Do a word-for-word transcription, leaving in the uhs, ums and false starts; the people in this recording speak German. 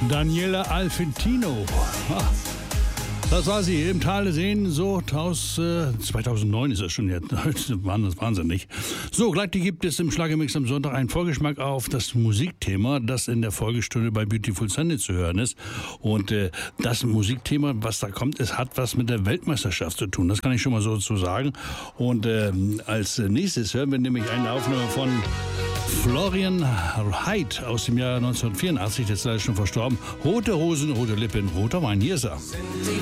Daniela Alfentino. Ah, das war sie im Tal der Seen, so aus äh, zweitausendneun ist das schon jetzt. Das ist wahnsinnig. So, gleich gibt es im Schlagermix am Sonntag einen Vorgeschmack auf das Musikthema, das in der Folgestunde bei Beautiful Sunday zu hören ist. Und äh, das Musikthema, was da kommt, es hat was mit der Weltmeisterschaft zu tun. Das kann ich schon mal so zu sagen. Und äh, als nächstes hören wir nämlich eine Aufnahme von Florian Haidt aus dem Jahr neunzehnhundertvierundachtzig, der ist leider schon verstorben. Rote Hosen, rote Lippen, roter Wein. Hier ist er.